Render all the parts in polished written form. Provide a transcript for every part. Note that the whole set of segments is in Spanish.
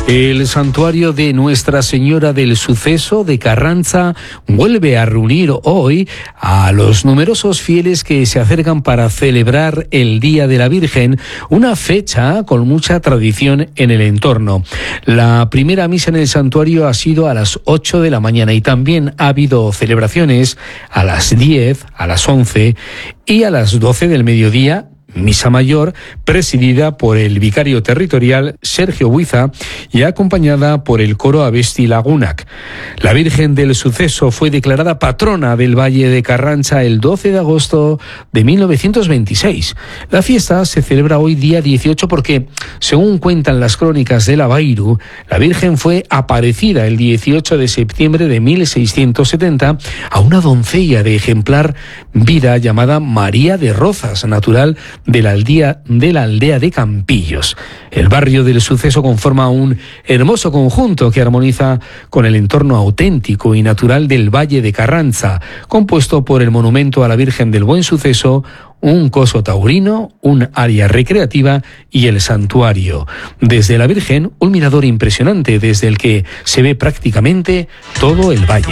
El santuario de Nuestra Señora del Suceso de Carranza vuelve a reunir hoy a los numerosos fieles que se acercan para celebrar el Día de la Virgen, una fecha con mucha tradición en el entorno. La primera misa en el santuario ha sido a las 8 de la mañana y también ha habido celebraciones a las 10, a las 11 y a las 12 del mediodía. Misa mayor presidida por el vicario territorial Sergio Buiza y acompañada por el coro Abesti Lagunac. La Virgen del Suceso fue declarada patrona del Valle de Carranza el 12 de agosto de 1926. La fiesta se celebra hoy día 18 porque, según cuentan las crónicas de la Bairu, la Virgen fue aparecida el 18 de septiembre de 1670 a una doncella de ejemplar vida llamada María de Rozas, natural de la aldea de Campillos. El barrio del Suceso conforma un hermoso conjunto que armoniza con el entorno auténtico y natural del Valle de Carranza, compuesto por el monumento a la Virgen del Buen Suceso, un coso taurino, un área recreativa y el santuario. Desde la Virgen, un mirador impresionante desde el que se ve prácticamente todo el valle.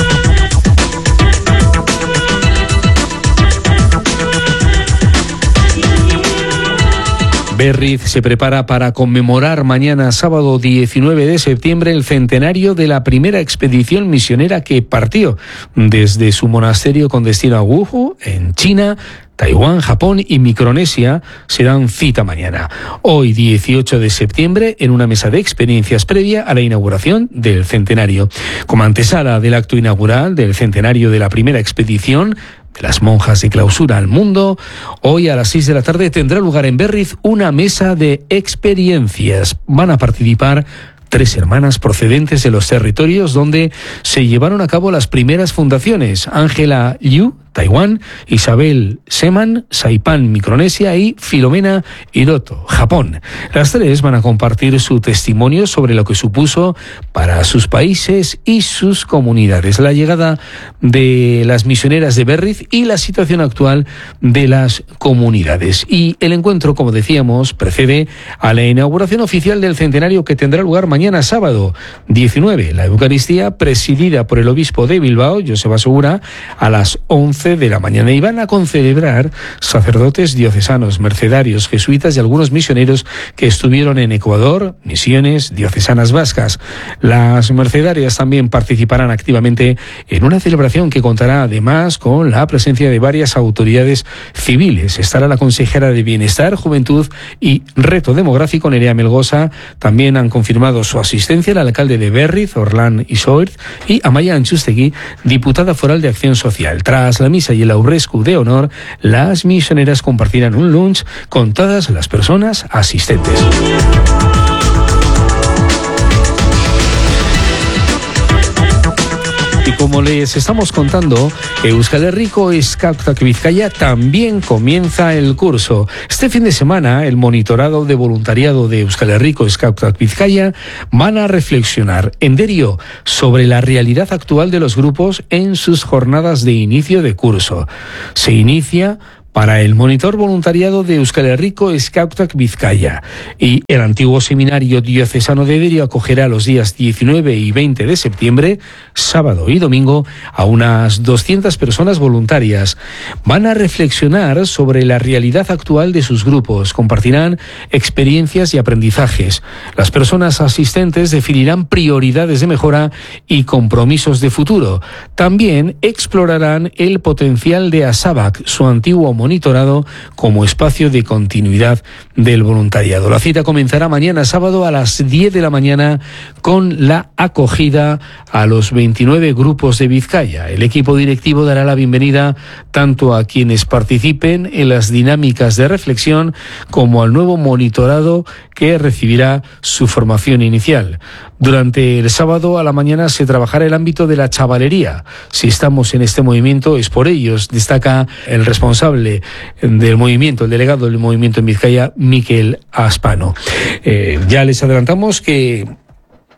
Berriz se prepara para conmemorar mañana sábado 19 de septiembre el centenario de la primera expedición misionera que partió desde su monasterio con destino a Wuhu, en China. Taiwán, Japón y Micronesia se dan cita mañana. Hoy, 18 de septiembre, en una mesa de experiencias previa a la inauguración del centenario. Como antesala del acto inaugural del centenario de la primera expedición de las monjas de clausura al mundo, hoy a las 6 de la tarde tendrá lugar en Berriz una mesa de experiencias. Van a participar 3 hermanas procedentes de los territorios donde se llevaron a cabo las primeras fundaciones: Ángela Liu, Taiwán; Isabel Seman, Saipan, Micronesia; y Filomena Hiroto, Japón. Las 3 van a compartir su testimonio sobre lo que supuso para sus países y sus comunidades la llegada de las misioneras de Berriz y la situación actual de las comunidades. Y el encuentro, como decíamos, precede a la inauguración oficial del centenario que tendrá lugar mañana sábado 19. La Eucaristía, presidida por el obispo de Bilbao, Joseba Segura, a las 11 de la mañana, y van a concelebrar sacerdotes diocesanos, mercedarios, jesuitas y algunos misioneros que estuvieron en Ecuador, misiones diocesanas vascas. Las mercedarias también participarán activamente en una celebración que contará además con la presencia de varias autoridades civiles. Estará la consejera de Bienestar, Juventud y Reto Demográfico, Nerea Melgosa. También han confirmado su asistencia el alcalde de Berriz, Orlán Isoert, y Amaya Anchustegui, diputada foral de Acción Social. Tras la misa y el aurrescu de honor, las misioneras compartirán un lunch con todas las personas asistentes. Y como les estamos contando, Euskal Herriko Eskautak Bizkaia también comienza el curso. Este fin de semana, el monitorado de voluntariado de Euskal Herriko Eskautak Bizkaia van a reflexionar en Derio sobre la realidad actual de los grupos en sus jornadas de inicio de curso. Se inicia para el monitor voluntariado de Euskal Herriko Eskautak Bizkaia, y el antiguo seminario diocesano de Derio acogerá los días 19 y 20 de septiembre, sábado y domingo, a unas 200 personas voluntarias. Van a reflexionar sobre la realidad actual de sus grupos, compartirán experiencias y aprendizajes. Las personas asistentes definirán prioridades de mejora y compromisos de futuro. También explorarán el potencial de Asabak, su antiguo monitorado, como espacio de continuidad del voluntariado. La cita comenzará mañana sábado a las 10 de la mañana con la acogida a los 29 grupos de Bizkaia. El equipo directivo dará la bienvenida tanto a quienes participen en las dinámicas de reflexión como al nuevo monitorado que recibirá su formación inicial. Durante el sábado a la mañana se trabajará el ámbito de la chavalería. Si estamos en este movimiento es por ellos, destaca el responsable del movimiento, el delegado del movimiento en Bizkaia, Mikel Aspano. Ya les adelantamos que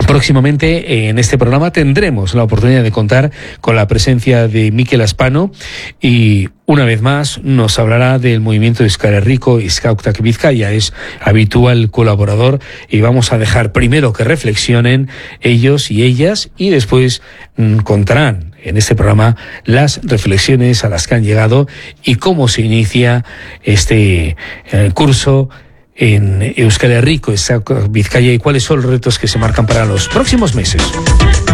Próximamente en este programa tendremos la oportunidad de contar con la presencia de Mikel Aspano y una vez más nos hablará del movimiento de Euskal Herriko y Skautak Bizkaia. Es habitual colaborador y vamos a dejar primero que reflexionen ellos y ellas y después contarán en este programa las reflexiones a las que han llegado y cómo se inicia este curso en Euskal Herriko, Skautak Bizkaia y cuáles son los retos que se marcan para los próximos meses.